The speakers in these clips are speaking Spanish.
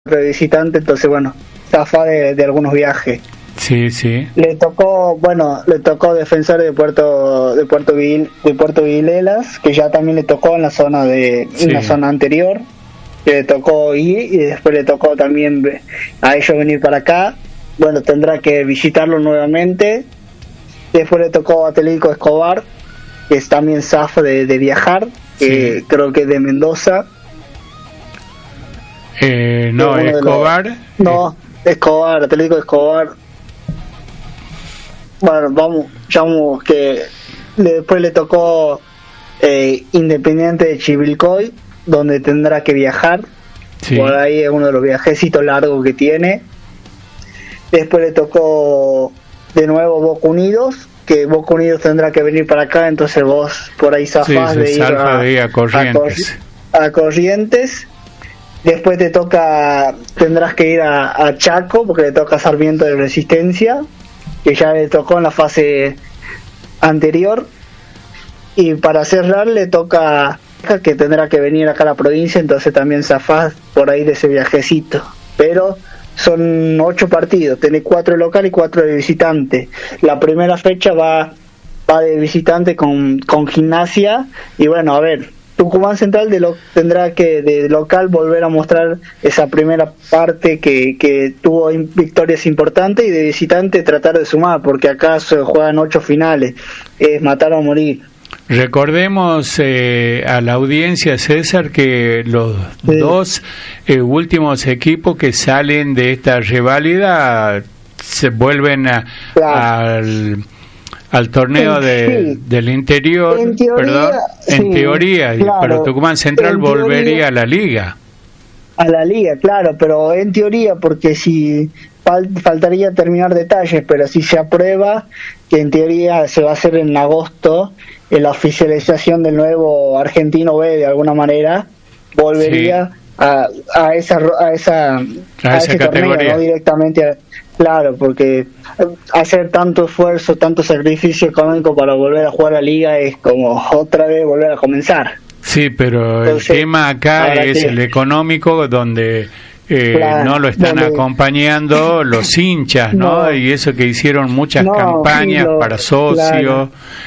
de visitante, entonces bueno, zafa de algunos viajes. Sí, sí. Le tocó Defensor de Puerto Vilelas, que ya también le tocó en la zona una zona anterior, que le tocó ir, y después le tocó también a ellos venir para acá. Bueno, tendrá que visitarlo nuevamente. Después le tocó a Atlético Escobar, que es también zafa de viajar, que creo que es de Mendoza. No, Escobar. Atlético Escobar. Bueno, vamos que después le tocó Independiente de Chivilcoy, donde tendrá que viajar. Sí. Por ahí es uno de los viajecitos largos que tiene. Después le tocó de nuevo Boca Unidos, que Boca Unidos tendrá que venir para acá, entonces vos por ahí zafás de ir a Corrientes. A Corrientes. Después tendrás que ir a Chaco, porque le toca a Sarmiento de Resistencia, que ya le tocó en la fase anterior. Y para cerrar le toca que tendrá que venir acá a la provincia, entonces también zafás por ahí de ese viajecito. Pero son 8 partidos, tenés 4 de local y 4 de visitante. La primera fecha va de visitante con Gimnasia, y bueno, a ver, Tucumán Central tendrá que de local volver a mostrar esa primera parte que tuvo victorias importantes, y de visitante tratar de sumar, porque acá se juegan 8 finales, es matar o morir. Recordemos a la audiencia, César, que los dos últimos equipos que salen de esta reválida se vuelven al torneo del interior, en teoría, claro, pero Tucumán Central volvería a la liga. A la liga, claro, pero en teoría, porque si faltaría terminar detalles, pero si se aprueba, que en teoría se va a hacer en agosto, en la oficialización del nuevo Argentino B, de alguna manera, volvería a esa categoría, torneo, no directamente claro, porque hacer tanto esfuerzo, tanto sacrificio económico para volver a jugar a la liga es como otra vez volver a comenzar. Sí, pero entonces, el tema acá es el económico, donde no lo están acompañando los hinchas, ¿no? Y eso que hicieron muchas campañas para socios,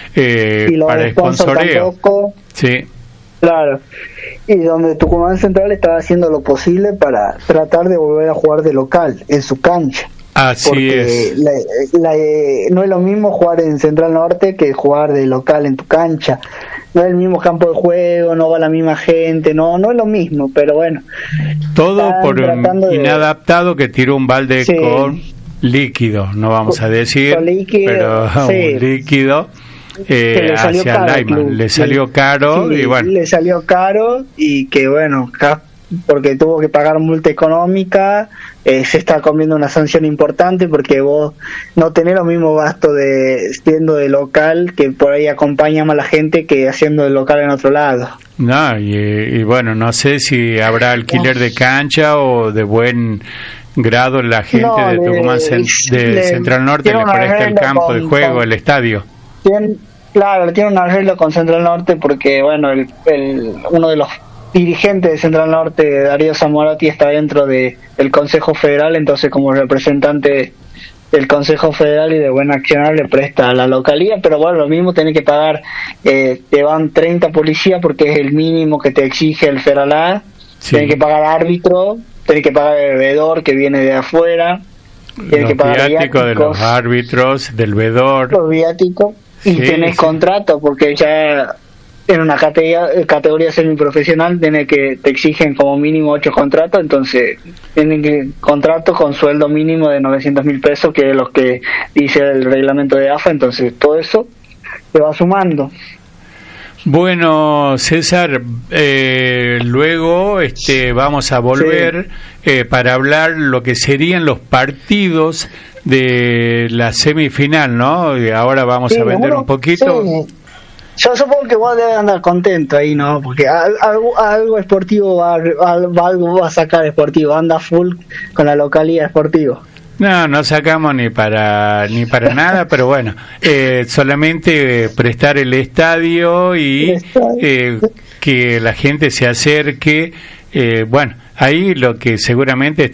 para sponsoreo. Sí. Claro. Y donde Tucumán Central estaba haciendo lo posible para tratar de volver a jugar de local en su cancha. Así es. No es lo mismo jugar en Central Norte que jugar de local en tu cancha. No es el mismo campo de juego, no va la misma gente, no es lo mismo, pero bueno. Todo por un inadaptado que tiró un balde con líquido, no vamos a decir, pero un líquido hacia Lyman. Le salió caro, y bueno. Le salió caro, y que bueno, porque tuvo que pagar multa económica, se está comiendo una sanción importante, porque vos no tenés los mismos gastos siendo de local, que por ahí acompaña más la gente que haciendo de local en otro lado. No, y bueno, no sé si habrá alquiler de cancha o de buen grado la gente de Tucumán Central Norte le presta el campo de juego, el estadio. Claro, tiene un arreglo con Central Norte, porque bueno, uno de los dirigente de Central Norte, Darío Zamorati, está dentro del Consejo Federal, entonces como representante del Consejo Federal y de buen accionar le presta a la localía, pero bueno, lo mismo tenés que pagar, te van 30 policías porque es el mínimo que te exige el Federal, tenés que pagar árbitro, tenés que pagar el veedor que viene de afuera, tenés que pagar viáticos de los árbitros, del veedor, los viáticos, y tenés contrato, porque ya en una categoría semiprofesional te exigen como mínimo 8 contratos, entonces tienen que contratos con sueldo mínimo de 900.000 pesos, que es lo que dice el reglamento de AFA, entonces todo eso se va sumando. Bueno, César, luego vamos a volver para hablar lo que serían los partidos de la semifinal, ¿no? Y ahora vamos a vender un poquito. Sí. Yo supongo que vos debes andar contento ahí, ¿no? Porque algo esportivo algo va a sacar esportivo, anda full con la localidad esportiva. No sacamos ni para nada, pero bueno, solamente prestar el estadio y que la gente se acerque. Bueno, ahí lo que seguramente